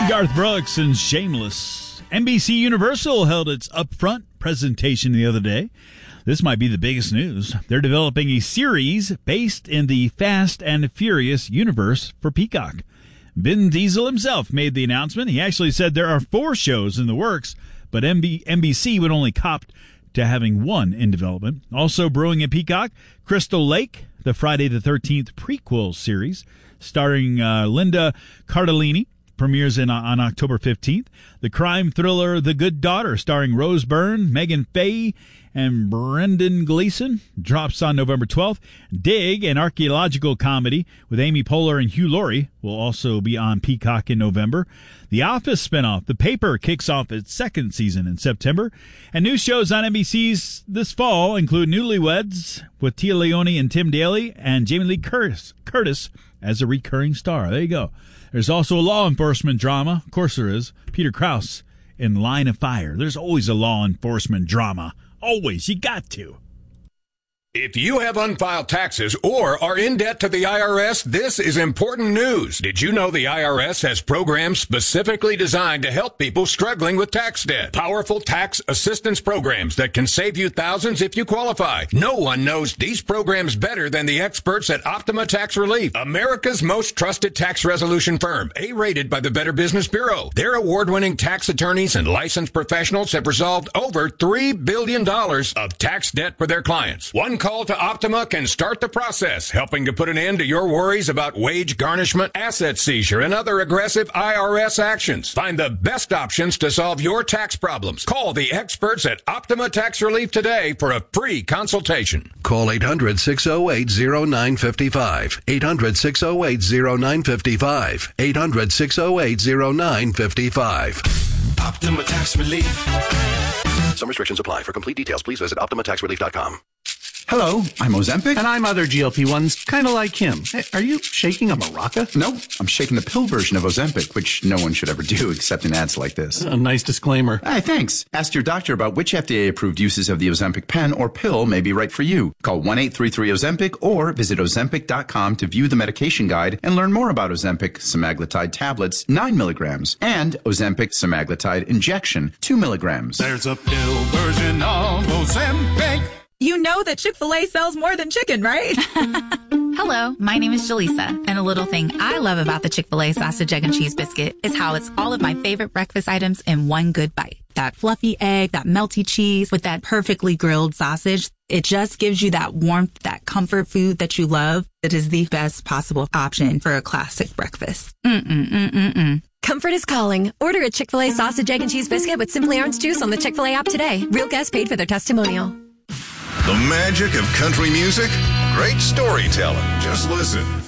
Garth Brooks and Shameless. NBC Universal held its upfront presentation the other day. This might be the biggest news. They're developing a series based in the Fast and Furious universe for Peacock. Vin Diesel himself made the announcement. He actually said there are 4 shows in the works, but NBC would only cop to having 1 in development. Also brewing at Peacock, Crystal Lake, the Friday the 13th prequel series, starring Linda Cardellini, premieres on October 15th. The crime thriller The Good Daughter, starring Rose Byrne, Megan Faye, and Brendan Gleeson, drops on November 12th. Dig, an archaeological comedy with Amy Poehler and Hugh Laurie, will also be on Peacock in November. The Office spinoff, The Paper, kicks off its 2nd season in September. And new shows on NBC's this fall include Newlyweds with Tia Leone and Tim Daly, and Jamie Lee Curtis as a recurring star. There you go. There's also a law enforcement drama. Of course there is. Peter Krause in Line of Fire. There's always a law enforcement drama. Always. You got to. If you have unfiled taxes or are in debt to the IRS, this is important news. Did you know the IRS has programs specifically designed to help people struggling with tax debt? Powerful tax assistance programs that can save you thousands if you qualify. No one knows these programs better than the experts at Optima Tax Relief, America's most trusted tax resolution firm, A-rated by the Better Business Bureau. Their award-winning tax attorneys and licensed professionals have resolved over $3 billion of tax debt for their clients. One call to Optima can start the process, helping to put an end to your worries about wage garnishment, asset seizure, and other aggressive IRS actions. Find the best options to solve your tax problems. Call the experts at Optima Tax Relief today for a free consultation. Call 800-608-0955. 800-608-0955. 800-608-0955. Optima Tax Relief. Some restrictions apply. For complete details, please visit OptimaTaxRelief.com. Hello, I'm Ozempic. And I'm other GLP-1s, kind of like him. Hey, are you shaking a maraca? No, I'm shaking the pill version of Ozempic, which no one should ever do except in ads like this. A nice disclaimer. Hey, thanks. Ask your doctor about which FDA-approved uses of the Ozempic pen or pill may be right for you. Call 1-833-OZEMPIC or visit Ozempic.com to view the medication guide and learn more about Ozempic semaglutide tablets, 9 milligrams, and Ozempic semaglutide injection, 2 milligrams. There's a pill version of Ozempic. You know that Chick-fil-A sells more than chicken, right? Hello, my name is Jaleesa, and a little thing I love about the Chick-fil-A sausage, egg, and cheese biscuit is how it's all of my favorite breakfast items in one good bite. That fluffy egg, that melty cheese with that perfectly grilled sausage. It just gives you that warmth, that comfort food that you love. It is the best possible option for a classic breakfast. Comfort is calling. Order a Chick-fil-A sausage, egg, and cheese biscuit with Simply Orange Juice on the Chick-fil-A app today. Real guests paid for their testimonial. The magic of country music? Great storytelling. Just listen.